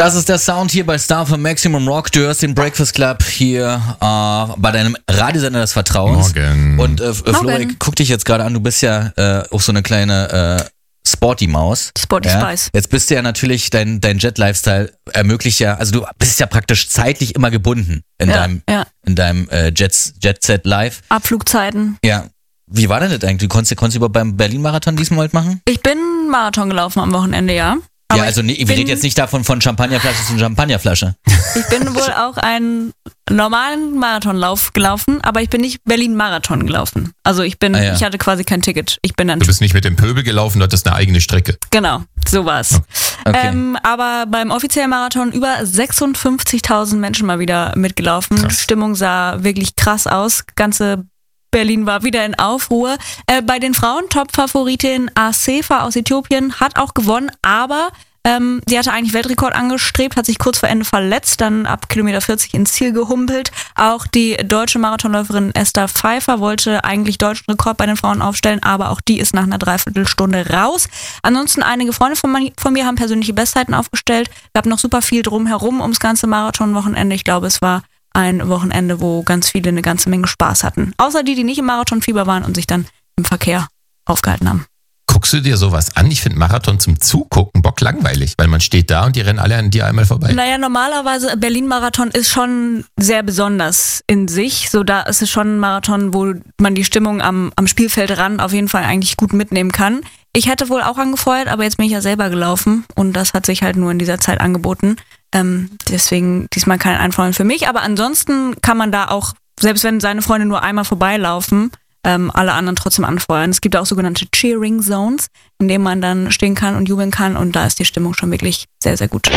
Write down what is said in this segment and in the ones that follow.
Das ist der Sound hier bei Star für Maximum Rock. Du hörst den Breakfast Club hier bei deinem Radiosender des Vertrauens. Morgen. Und Flo, ich guck dich jetzt gerade an, du bist ja auch so eine kleine Sporty-Maus. Sporty Spice. Jetzt bist du ja natürlich, dein Jet-Lifestyle ermöglicht ja, also du bist ja praktisch zeitlich immer gebunden in deinem Jet-Set Live. Abflugzeiten. Ja. Wie war denn das eigentlich? Konntest du über beim Berlin-Marathon diesmal machen? Ich bin Marathon gelaufen am Wochenende, ja. Aber ja, also ich rede jetzt nicht davon von Champagnerflasche zu Champagnerflasche. Ich bin wohl auch einen normalen Marathonlauf gelaufen, aber ich bin nicht Berlin-Marathon gelaufen. Also ich hatte quasi kein Ticket. Du bist nicht mit dem Pöbel gelaufen, du hattest eine eigene Strecke. Genau, so war's. Okay. Aber beim offiziellen Marathon über 56.000 Menschen mal wieder mitgelaufen. Krass. Stimmung sah wirklich krass aus. Ganze Berlin war wieder in Aufruhr. Bei den Frauen Top-Favoritin Asefa aus Äthiopien hat auch gewonnen, aber sie hatte eigentlich Weltrekord angestrebt, hat sich kurz vor Ende verletzt, dann ab Kilometer 40 ins Ziel gehumpelt. Auch die deutsche Marathonläuferin Esther Pfeiffer wollte eigentlich deutschen Rekord bei den Frauen aufstellen, aber auch die ist nach einer Dreiviertelstunde raus. Ansonsten einige Freunde von mir haben persönliche Bestzeiten aufgestellt. Gab noch super viel drumherum ums ganze Marathonwochenende. Ich glaube, es war ein Wochenende, wo ganz viele eine ganze Menge Spaß hatten. Außer die nicht im Marathonfieber waren und sich dann im Verkehr aufgehalten haben. Guckst du dir sowas an? Ich finde Marathon zum Zugucken bocklangweilig, weil man steht da und die rennen alle an dir einmal vorbei. Naja, normalerweise Berlin-Marathon ist schon sehr besonders in sich. So, da ist es schon ein Marathon, wo man die Stimmung am Spielfeldrand auf jeden Fall eigentlich gut mitnehmen kann. Ich hätte wohl auch angefeuert, aber jetzt bin ich ja selber gelaufen und das hat sich halt nur in dieser Zeit angeboten. Deswegen diesmal kein Einfreund für mich. Aber ansonsten kann man da auch, selbst wenn seine Freunde nur einmal vorbeilaufen, alle anderen trotzdem anfeuern. Es gibt auch sogenannte Cheering Zones, in denen man dann stehen kann und jubeln kann und da ist die Stimmung schon wirklich sehr, sehr gut.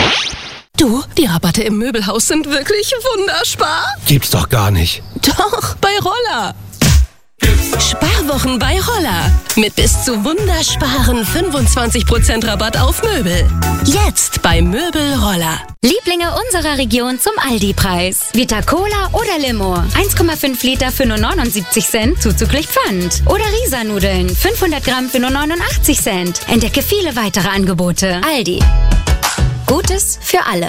Du, die Rabatte im Möbelhaus sind wirklich wunderbar. Gibt's doch gar nicht. Doch, bei Roller. Sparwochen bei Roller. Mit bis zu wundersparen 25% Rabatt auf Möbel. Jetzt bei Möbel Roller. Lieblinge unserer Region zum Aldi-Preis. Vita Cola oder Limo. 1,5 Liter für nur 79 Cent, zuzüglich Pfand. Oder Risa-Nudeln, 500 Gramm für nur 89 Cent. Entdecke viele weitere Angebote. Aldi. Gutes für alle.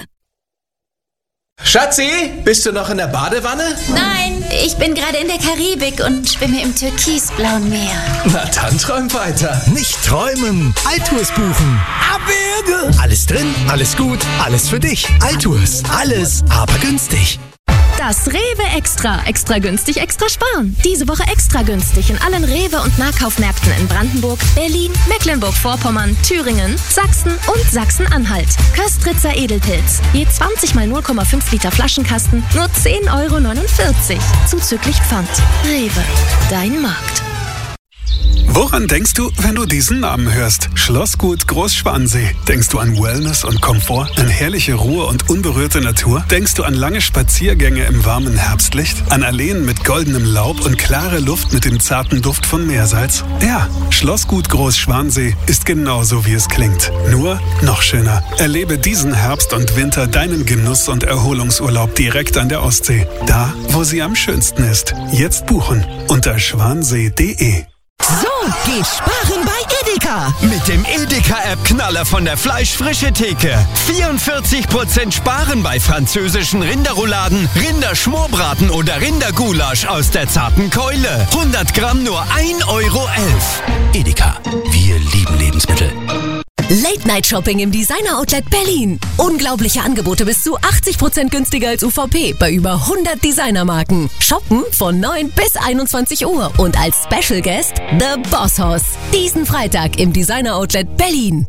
Schatzi, bist du noch in der Badewanne? Nein, ich bin gerade in der Karibik und schwimme im türkisblauen Meer. Na dann träum weiter. Nicht träumen, Altours buchen. Abwürge. Alles drin, alles gut, alles für dich. Altours, alles, aber günstig. Das Rewe Extra. Extra günstig, extra sparen. Diese Woche extra günstig in allen Rewe- und Nahkaufmärkten in Brandenburg, Berlin, Mecklenburg-Vorpommern, Thüringen, Sachsen und Sachsen-Anhalt. Köstritzer Edelpilz. Je 20 mal 0,5 Liter Flaschenkasten, nur 10,49 €. Zuzüglich Pfand. Rewe. Dein Markt. Woran denkst du, wenn du diesen Namen hörst? Schlossgut Großschwansee. Denkst du an Wellness und Komfort, an herrliche Ruhe und unberührte Natur? Denkst du an lange Spaziergänge im warmen Herbstlicht? An Alleen mit goldenem Laub und klare Luft mit dem zarten Duft von Meersalz? Ja, Schlossgut Großschwansee ist genauso, wie es klingt. Nur noch schöner. Erlebe diesen Herbst und Winter deinen Genuss- und Erholungsurlaub direkt an der Ostsee. Da, wo sie am schönsten ist. Jetzt buchen unter schwansee.de. So geht sparen bei Edeka. Mit dem Edeka-App-Knaller von der Fleischfrische-Theke. 44% sparen bei französischen Rinderrouladen, Rinderschmorbraten oder Rindergulasch aus der zarten Keule. 100 Gramm nur 1,11 €. Edeka, wir lieben Lebensmittel. Late-Night-Shopping im Designer-Outlet Berlin. Unglaubliche Angebote bis zu 80% günstiger als UVP bei über 100 Designermarken. Shoppen von 9 bis 21 Uhr und als Special Guest The Boss Hoss. Diesen Freitag im Designer-Outlet Berlin.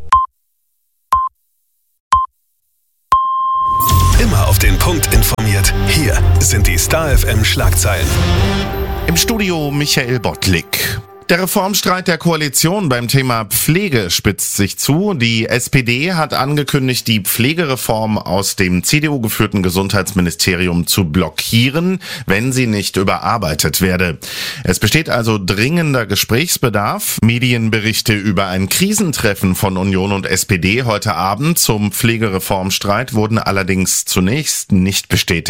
Immer auf den Punkt informiert. Hier sind die Star FM Schlagzeilen. Im Studio Michael Bottlik. Der Reformstreit der Koalition beim Thema Pflege spitzt sich zu. Die SPD hat angekündigt, die Pflegereform aus dem CDU-geführten Gesundheitsministerium zu blockieren, wenn sie nicht überarbeitet werde. Es besteht also dringender Gesprächsbedarf. Medienberichte über ein Krisentreffen von Union und SPD heute Abend zum Pflegereformstreit wurden allerdings zunächst nicht bestätigt.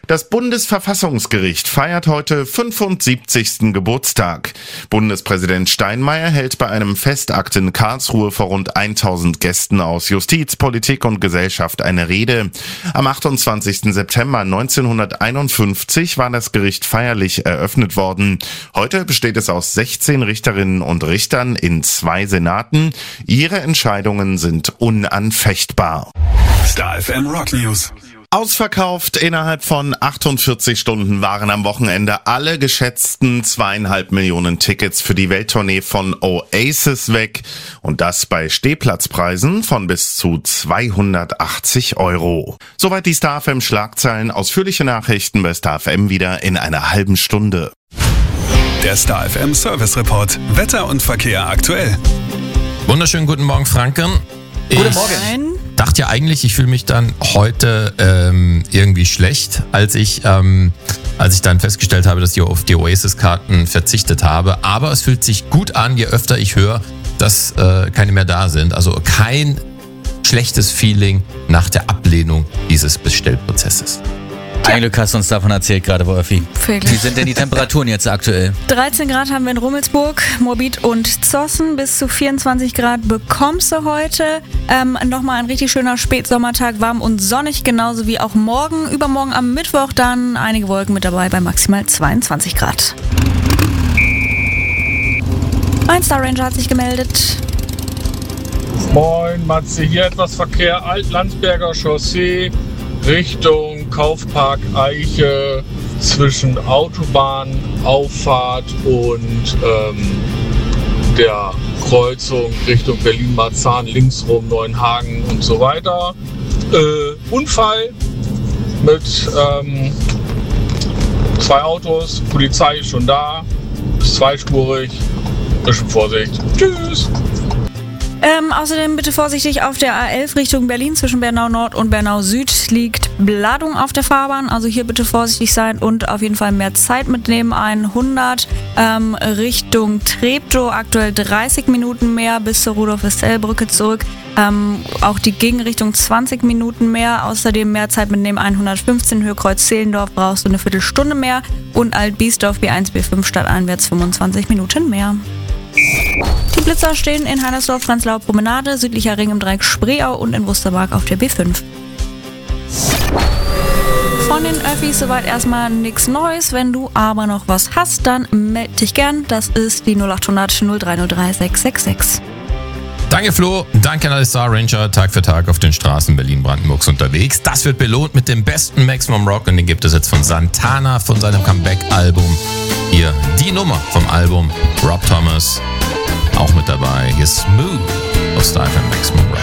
Das Bundesverfassungsgericht feiert heute 75. Geburtstag. Bundespräsident Steinmeier hält bei einem Festakt in Karlsruhe vor rund 1000 Gästen aus Justiz, Politik und Gesellschaft eine Rede. Am 28. September 1951 war das Gericht feierlich eröffnet worden. Heute besteht es aus 16 Richterinnen und Richtern in 2 Senaten. Ihre Entscheidungen sind unanfechtbar. Star FM Rock News. Ausverkauft innerhalb von 48 Stunden waren am Wochenende alle geschätzten 2,5 Millionen Tickets für die Welttournee von Oasis weg. Und das bei Stehplatzpreisen von bis zu 280 €. Soweit die Star FM Schlagzeilen. Ausführliche Nachrichten bei Star FM wieder in einer halben Stunde. Der Star FM Service Report. Wetter und Verkehr aktuell. Wunderschönen guten Morgen, Franken. Guten Morgen. Dachte ja eigentlich, ich fühle mich dann heute irgendwie schlecht, als ich dann festgestellt habe, dass ich auf die Oasis-Karten verzichtet habe. Aber es fühlt sich gut an, je öfter ich höre, dass keine mehr da sind. Also kein schlechtes Feeling nach der Ablehnung dieses Bestellprozesses. Ein Glück hast du uns davon erzählt gerade, Wolfi. Wirklich. Wie sind denn die Temperaturen jetzt aktuell? 13 Grad haben wir in Rummelsburg, Morbid und Zossen. Bis zu 24 Grad bekommst du heute. Nochmal ein richtig schöner Spätsommertag, warm und sonnig, genauso wie auch morgen. Übermorgen am Mittwoch dann einige Wolken mit dabei bei maximal 22 Grad. Ein Star Ranger hat sich gemeldet. Moin, Matze, hier etwas Verkehr, Altlandsberger Chaussee, Richtung Kaufpark Eiche, zwischen Autobahnauffahrt und der Kreuzung Richtung Berlin-Marzahn, linksrum Neuenhagen und so weiter. Unfall mit 2 Autos, Polizei ist schon da, ist zweispurig, bisschen Vorsicht. Tschüss! Außerdem bitte vorsichtig auf der A11 Richtung Berlin zwischen Bernau Nord und Bernau Süd liegt Ladung auf der Fahrbahn. Also hier bitte vorsichtig sein und auf jeden Fall mehr Zeit mitnehmen. 100 Richtung Treptow, aktuell 30 Minuten mehr bis zur Rudolf-Westell-Brücke zurück. Auch die Gegenrichtung 20 Minuten mehr. Außerdem mehr Zeit mitnehmen. 115 Höhekreuz Zehlendorf brauchst du eine Viertelstunde mehr. Und Alt-Biesdorf B1, B5 stadteinwärts 25 Minuten mehr. Die Blitzer stehen in Heinersdorf, Prenzlauer Promenade, südlicher Ring im Dreieck Spreeau und in Wustermark auf der B5. Von den Öffis soweit erstmal nichts Neues. Wenn du aber noch was hast, dann melde dich gern. Das ist die 0800 0303 666. Danke Flo, danke an alle Star Ranger, Tag für Tag auf den Straßen Berlin-Brandenburgs unterwegs. Das wird belohnt mit dem besten Maximum Rock und den gibt es jetzt von Santana von seinem Comeback-Album. Hier die Nummer vom Album, Rob Thomas, auch mit dabei. Hier ist Smooth auf Star FM Maximum Rock.